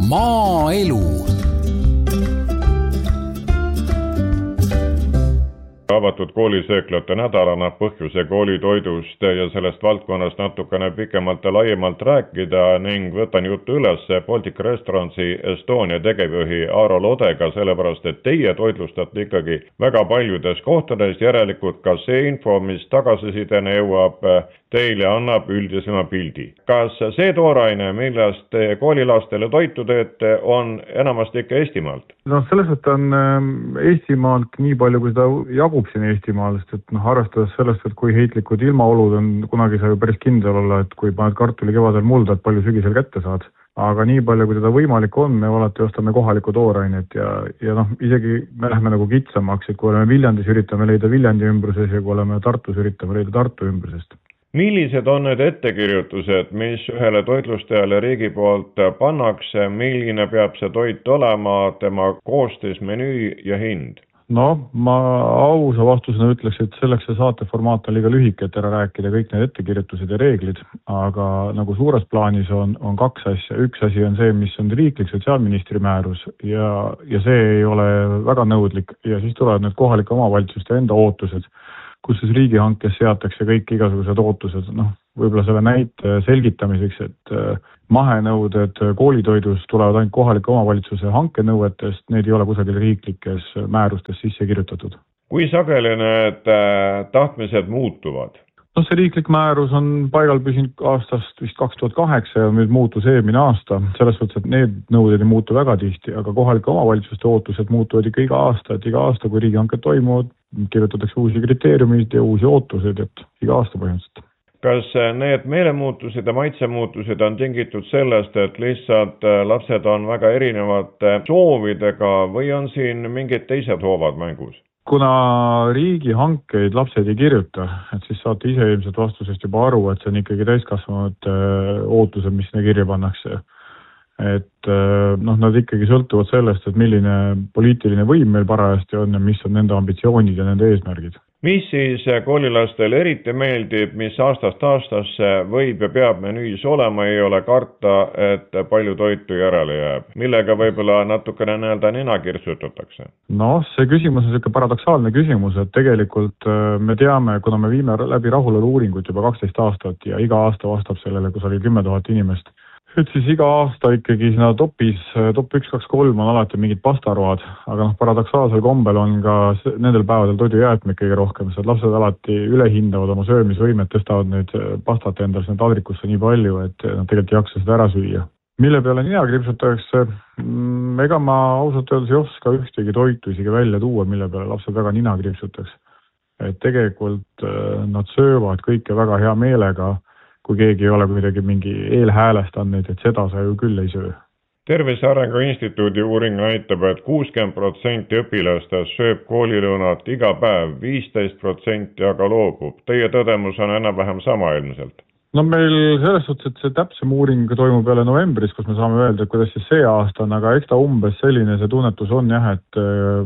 Maaelu. Avatud koolisööklate nädal annab põhjuse koolitoidust ja sellest valdkonnast natukene pikemalt ja laiemalt rääkida ning võtan juttu üles Baltic Restaurantsi Estonia tegevjuhi Aaro Lodega, sellepärast et teie toitlustate ikkagi väga paljudes kohtades, järelikult ka see info, mis tagasisidena jõuab teile, annab üldisema pildi. Kas see tooraine, millest te koolilastele toitu teete, on enamasti ikka Eestimaalt? No selles mõttes on Eestimaalt nii palju, kui seda jagub siin Eestimaal, sest et arvestades sellest, et kui heitlikud ilmaolud on, kunagi saa ju päris kindel olla, et kui paned kartuli kevadel mulda, et palju sügisel kätte saad. Aga nii palju, kui teda võimalik on, me alati ostame kohalikku toorainet ja isegi me lähme nagu kitsamaks, et kui oleme Viljandis, üritame leida Viljandi ümbruses ja kui oleme Tartus, üritame leida Tartu ümbrusest. Millised on need ettekirjutused, mis ühele toitlustajale riigi poolt pannakse, milline peab see toit olema, tema koostis, menüü ja hind? No, ma ausa vastusena ütleks, et selleks see saateformaat on liiga lühike, et ära rääkida kõik need ettekirjutused ja reeglid, aga nagu suures plaanis on kaks asja. Üks asi on see, mis on riiklik sotsiaalministri määrus ja see ei ole väga nõudlik ja siis tulevad need kohalike omavalitsuste enda ootused, kus siis riigihankes seatakse kõik igasugused ootused, võib-olla selle näite selgitamiseks, et mahenõuded koolitoidus tulevad ainult kohalike omavalitsuse hankenõuetest, need ei ole kusagil riiklikes määrustes sisse kirjutatud. Kui sageli need tahtmised muutuvad? See riiklik määrus on paigal püsinud aastast vist 2008 ja nüüd muutus eelmine aasta. Selles suhtes, et need nõuded ei muutu väga tihti, aga kohalike omavalitsuste ootused muutuvad ikka iga aasta, et iga aasta, kui riigihanked toimuvad, kirjutatakse uusi kriteeriumid ja uusi ootused, et iga aasta põhimõtteliselt. Kas need meelemuutused ja maitsemuutused on tingitud sellest, et lihtsalt lapsed on väga erinevate soovidega või on siin mingid teised hoovad mängus? Kuna riigihankeid lapsed ei kirjuta, et siis saate ise ilmselt vastusest juba aru, et see on ikkagi täiskasvanud ootused, mis ne kirja pannakse. Et nad ikkagi sõltuvad sellest, et milline poliitiline võim meil parajasti on ja mis on nende ambitsioonid ja nende eesmärgid. Mis siis koolilastele eriti meeldib, mis aastast aastasse võib ja peab menüüs olema, ei ole karta, et palju toitu järele jääb? Millega võib-olla natukene nina kirtsutatakse? See küsimus on selline paradoksaalne küsimus, et tegelikult me teame, kuna me viime läbi rahulolu uuringut juba 12 aastat ja iga aasta vastab sellele, kus oli 10 000 inimest. Et siis iga aasta ikkagi top 1, 2, 3 on alati mingid pastaroad, aga paradoksaalsel kombel on ka nendel päevadel toidujäätmeid kõige rohkem, sest lapsed alati ülehindavad oma söömisvõimet, tõstavad neid pastat endal sinna taldrikusse nii palju, et nad tegelikult ei jaksa seda ära süüa. Mille peale nina kripsutatakse, ega ma ausalt öeldes ei oska ühtegi toitu isegi välja tuua, mille peale lapsed väga nina kripsutatakse. Et tegelikult nad söövad kõike väga hea meelega, kui keegi ei ole kuidagi mingi eelhäälestanud, et seda sa ju küll ei söö. Tervise Arengu Instituudi uuring näitab, et 60% õpilastest sööb koolilõunat iga päev, 15% aga loobub. Teie tõdemus on enam-vähem sama ilmselt. Meil selles suhtes, et see täpsem uuring toimub jälle novembris, kus me saame öelda, kuidas siis see aasta on, aga eks ta umbes selline see tunnetus on jah, et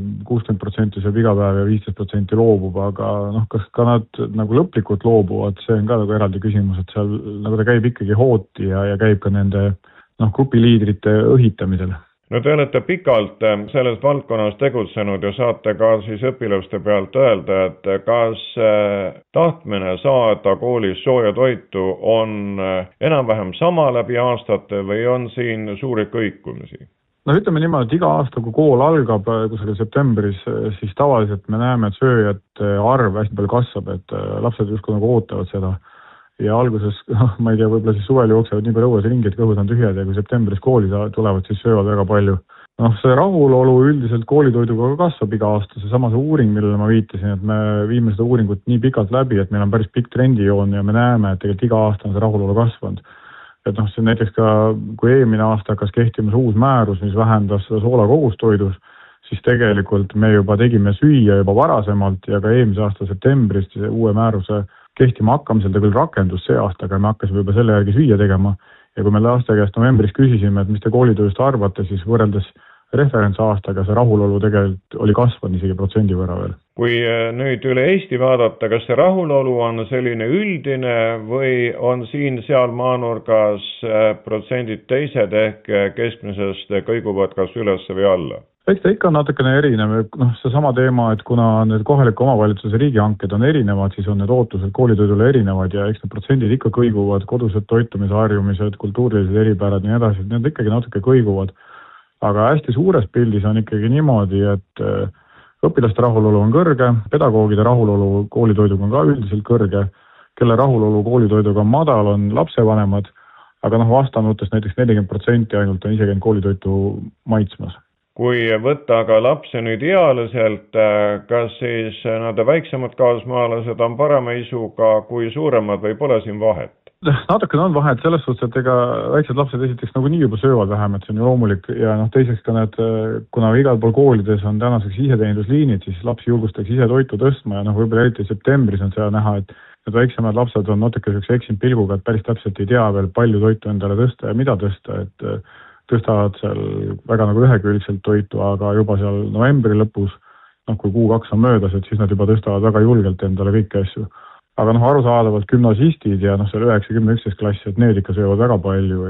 60% sööb iga päev ja 15% loobub, aga kas ka nad nagu lõplikult loobuvad, see on ka nagu eraldi küsimus, et seal nagu ta käib ikkagi hooti ja käib ka nende grupiliidrite õhitamisel. Te olete pikalt selles valdkonnas tegutsenud ja saate ka siis õpilaste pealt öelda, et kas tahtmine saada koolis sooja toitu on enam-vähem sama läbi aastate või on siin suuri kõikumisi? Ütleme niimoodi, et iga aasta, kui kool algab kusagil septembris, siis tavaliselt me näeme, et sööjate arv hästi palju kasvab, et lapsed justkui nagu ootavad seda. Ja alguses, ma ei tea, võib-olla siis suvel jooksevad nii palju õues ringi, et kõhud on tühjad ja kui septembris kooli tulevad, siis söövad väga palju. See rahulolu üldiselt koolitoiduga kasvab iga aasta, see uuring, millele ma viitasin, et me viime seda uuringut nii pikalt läbi, et meil on päris pikk trendijoon ja me näeme, et tegelikult iga aasta on see rahulolu kasvanud. Et see näiteks ka, kui eelmine aasta hakkas kehtimas uus määrus, mis vähendas seda soola kogustoidus, siis tegelikult me juba tegime süüa juba varasemalt ja ka eelmise aasta septembrist uue määruse kehtima hakkamisel ta küll rakendus see aasta, aga me hakkasime juba selle järgi süüa tegema. Ja kui me laste käest novembris küsisime, et mis te koolitoidust arvate, siis võrreldes referentsaastaga see rahulolu tegelikult oli kasvanud isegi protsendi võrra veel. Kui nüüd üle Eesti vaadata, kas see rahulolu on selline üldine või on siin-seal maanurgas protsendid teised ehk keskmisest kõiguvad kas üles või alla? Eks ta ikka on natukene erinev, see sama teema, et kuna need kohaliku omavalitsuse riigihanked on erinevad, siis on need ootused koolitoidule erinevad ja eks need protsendid ikka kõiguvad, kodused toitumisharjumised, kultuurilised eripärad ja nii edasi, need ikkagi natuke kõiguvad. Aga hästi suures pildis on ikkagi niimoodi, et õpilaste rahulolu on kõrge, pedagoogide rahulolu koolitoiduga on ka üldiselt kõrge, kelle rahulolu koolitoiduga on madal, on lapsevanemad, aga vastanutest näiteks 40% ainult on isegi koolitoitu maitsmas. Kui võtta aga lapse nüüd ealiselt, kas siis nad väiksemad kaasmaalased on parema isuga kui suuremad või pole siin vahet? Natukene on vahet selles suhtes, et ega väiksed lapsed esiteks nii juba söövad vähem, et see on ju loomulik ja teiseks ka need, kuna igal pool koolides on tänaseks iseteenindusliinid, siis lapsi julgustaks ise toitu tõstma ja võib-olla eriti septembris on seda näha, et need väiksemad lapsed on natuke eksinud pilguga, et päris täpselt ei tea veel palju toitu endale tõsta ja mida tõsta, et tõstavad seal väga ühekülgselt toitu, aga juba seal novembri lõpus, kui kuu-kaks on möödas, et siis nad juba tõstavad väga julgelt endale kõiki asju. Aga arusaadavalt gümnasistid ja seal 9-10-11 klassi, et need ikka söövad väga palju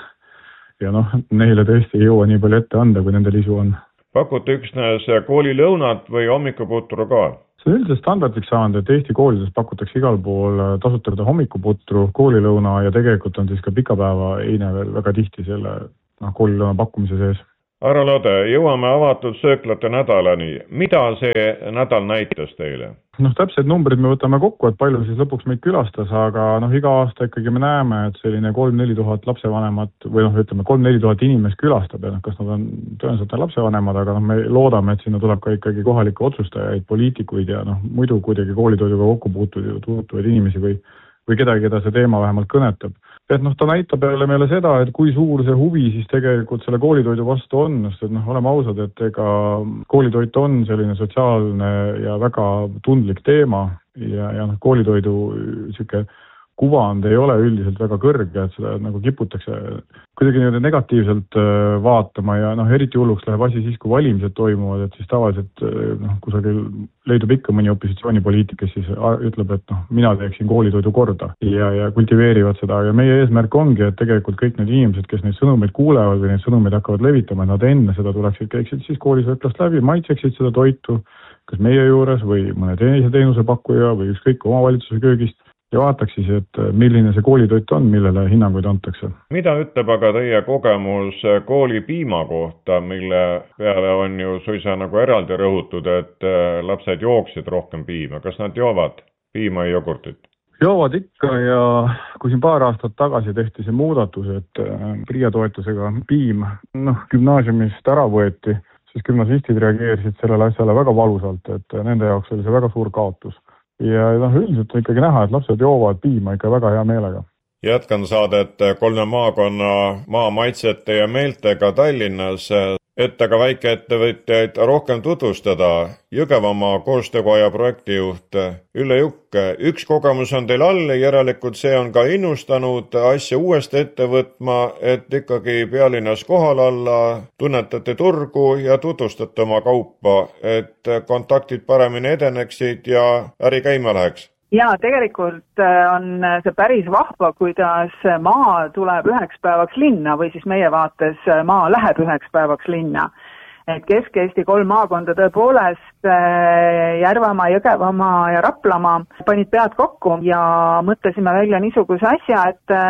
ja neile tõesti ei jõua nii palju ette anda, kui nendel isu on. Pakute üksnes koolilõunat või hommikuputru ka? See on üldiselt standardiks saanud, et Eesti koolides pakutakse igal pool tasutada hommikuputru, koolilõuna ja tegelikult on siis ka pikapäeva eine veel väga tihti selle koolilõuna pakkumise sees. Härra Lode, jõuame avatud sööklate nädalani. Mida see nädal näitas teile? Täpsed numbrid me võtame kokku, et palju siis lõpuks meid külastas, aga iga aasta ikkagi me näeme, et selline 3-4 tuhat lapsevanemat või 3-4 tuhat inimest külastab ja kas nad on tõenäoliselt lapsevanemad, aga me loodame, et sinna tuleb ka ikkagi kohalikke otsustajaid, poliitikuid ja muidu kuidagi koolitoiduga kokku puutuvaid inimesi või kedagi, keda see teema vähemalt kõnetab. Et ta näitab jälle meile seda, et kui suur see huvi siis tegelikult selle koolitoidu vastu on, sest oleme ausad, et ega koolitoit on selline sotsiaalne ja väga tundlik teema ja koolitoidu sihuke kuvand ei ole üldiselt väga kõrge, et seda kiputakse kuidagi negatiivselt vaatama ja eriti hulluks läheb asi siis, kui valimised toimuvad, et siis tavaliselt kusagil leidub ikka mõni opositsioonipoliitik, kes siis ütleb, et mina teeksin koolitoidu korda ja kultiveerivad seda ja meie eesmärk ongi, et tegelikult kõik need inimesed, kes neid sõnumeid kuulevad või neid sõnumeid hakkavad levitama, et nad enne seda tuleksid, käiksid siis koolisööklast läbi, maitseksid seda toitu, kas meie juures või mõne teise teenusepakkuja või ükskõik omavalitsuse köögist ja vaataks siis, et milline see koolitoit on, millele hinnanguid antakse. Mida ütleb aga teie kogemus kooli piima kohta, mille peale on ju suisa eraldi rõhutud, et lapsed jooksid rohkem piima. Kas nad joovad piima ja jogurtit? Joovad ikka ja kui siin paar aastat tagasi tehti see muudatus, et PRIA toetusega piim gümnaasiumist ära võeti, siis gümnasistid reageerisid sellele asjale väga valusalt, et nende jaoks oli see väga suur kaotus. Ja üldiselt on ikkagi näha, et lapsed joovad piima ikka väga hea meelega. Jätkan saadet 3 maakonna maamaitsete ja meeltega Tallinnas, et aga väikeettevõtjaid rohkem tutvustada. Jõgevamaa koostöökoja projektijuht Ülle Jukk, üks kogemus on teil all, järelikult see on ka innustanud asja uuesti ette võtma, et ikkagi pealinnas kohal olla, tunnetate turgu ja tutvustate oma kaupa, et kontaktid paremini edeneksid ja äri käima läheks. Ja tegelikult on see päris vahva, kuidas maa tuleb üheks päevaks linna või siis meie vaates maa läheb üheks päevaks linna. Et Kesk-Eesti 3 maakonda tõepoolest Järvamaa, Jõgevamaa ja Raplamaa panid pead kokku ja mõtlesime välja niisuguse asja,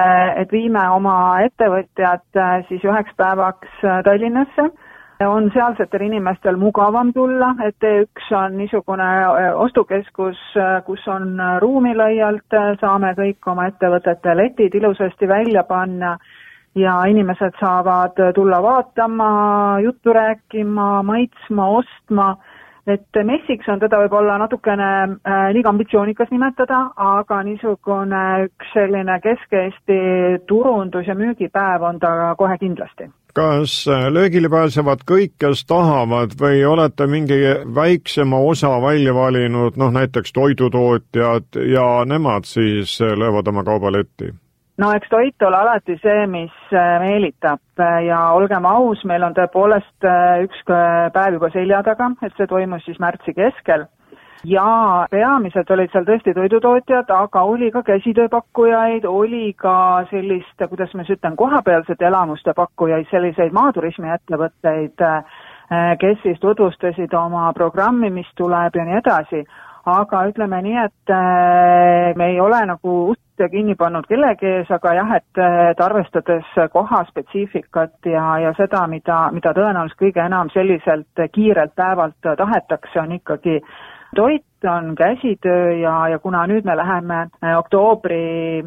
et viime oma ettevõtjad siis üheks päevaks Tallinnasse. On sealsetel inimestel mugavam tulla, et T1 on niisugune ostukeskus, kus on ruumi laialt, saame kõik oma ettevõtete letid ilusasti välja panna ja inimesed saavad tulla vaatama, juttu rääkima, maitsma, ostma. Et messiks on teda võib-olla natukene liiga ambitsioonikas nimetada, aga niisugune üks selline Kesk-Eesti turundus- ja müügipäev on ta kohe kindlasti. Kas löögile pääsevad kõik, kes tahavad või olete mingi väiksema osa välja valinud, näiteks toidutootjad ja nemad siis löövad oma kaubaletti? no eks toit ole alati see, mis meelitab ja olgem aus, meil on tõepoolest üks päev juba selja taga, et see toimus siis märtsi keskel ja peamiselt olid seal tõesti toidutootjad, aga oli ka käsitööpakkujaid, oli ka sellist, kuidas ma ütlen, kohapealsete elamuste pakkujaid, selliseid maaturismi ettevõtteid, kes siis tutvustasid oma programmi, mis tuleb ja nii edasi. Aga ütleme nii, et me ei ole nagu ust kinni pannud kellegi ees, aga jah, et arvestades koha spetsiifikat ja seda, mida tõenäoliselt kõige enam selliselt kiirelt päevalt tahetakse, on ikkagi toit, on käsitöö ja kuna nüüd me läheme oktoobri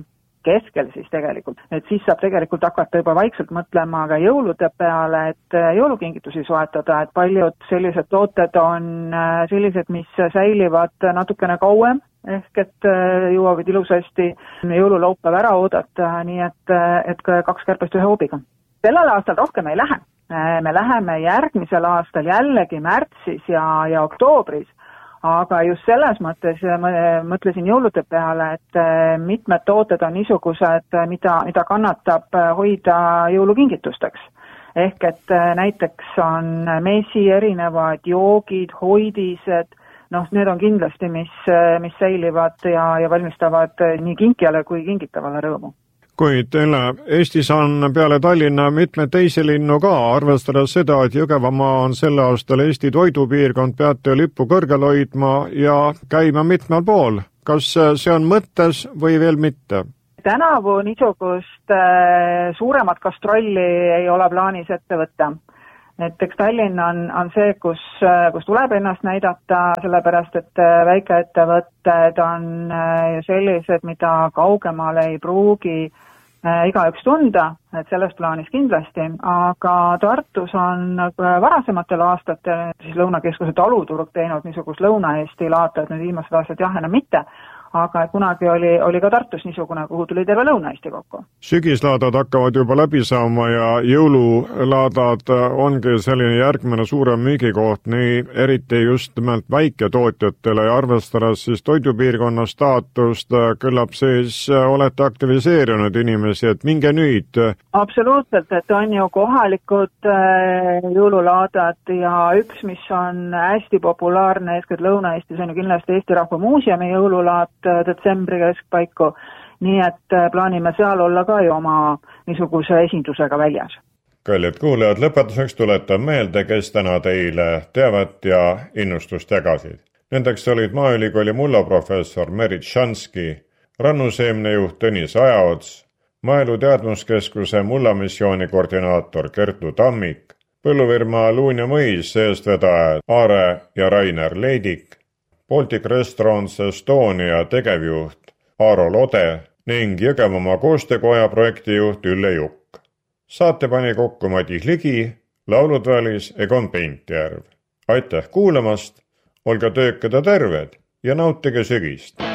keskel siis tegelikult, et siis saab tegelikult hakata juba vaikselt mõtlema ka jõulude peale, et jõulukingitusi soetada, et paljud sellised tooted on sellised, mis säilivad natukene kauem, ehk et jõuavad ilusasti jõululaupäev ära oodata, nii et 2 kärbest 1 hoobiga. Sellel aastal rohkem ei lähe. Me läheme järgmisel aastal jällegi märtsis ja oktoobris, aga just selles mõttes mõtlesin jõulude peale, et mitmed tooted on niisugused, mida kannatab hoida jõulukingitusteks. Ehk et näiteks on mesi, erinevad joogid, hoidised, need on kindlasti, mis säilivad ja valmistavad nii kinkijale kui kingitavale rõõmu. Kuid Eestis on peale Tallinna mitmed teisi linnu ka, arvestades seda, et Jõgevamaa on selle aastal Eesti toidupiirkond, peate lippu kõrgel hoidma ja käima mitmel pool. Kas see on mõttes või veel mitte? Tänavu niisugust suuremat gastrolli ei ole plaanis ette võtta. Näiteks Tallinn on see, kus tuleb ennast näidata, sellepärast et väikeettevõtted on sellised, mida kaugemale ei pruugi igaüks tunda, et selles plaanis kindlasti, aga Tartus on varasematel aastatel siis Lõunakeskuse taluturg teinud niisugust Lõuna-Eesti laata, et nüüd viimased aastad jah, enam mitte, aga kunagi oli ka Tartus niisugune, kuhu tuli terve Lõuna-Eesti kokku. Sügislaadad hakkavad juba läbi saama ja jõululaadad ongi selline järgmine suurem müügikoht, nii eriti just nimelt väiketootjatele ja arvestades siis toidupiirkonna staatust, küllap siis olete aktiviseerinud inimesi, et minge nüüd. Absoluutselt, et on ju kohalikud jõululaadad ja üks, mis on hästi populaarne eeskätt Lõuna-Eestis, on ju kindlasti Eesti Rahva Muuseumi jõululaad detsembri keskpaiku, nii et plaanime seal olla ka ju oma niisuguse esindusega väljas. Kallid kuulajad, lõpetuseks tuletan meelde, kes täna teile teavet ja innustust jagasid. Nendeks olid Maaülikooli mullaprofessor Merit Šanski, rannuseemnejuht Tõnis Ajaots, Maaelu Teadmuskeskuse mullamissiooni koordinaator Kertu Tammik, põllufirma Luun ja Mõis eestvedajad Aare ja Rainer Leidik, Baltic Restaurants Estonia tegevjuht Aaro Lode ning Jõgevamaa koostöökoja projektijuht Ülle Jukk. Saate pani kokku Madis Ligi, laulud valis Egon Pentjärv. Aitäh kuulamast, olge töökad ja terved ja nautige sügist!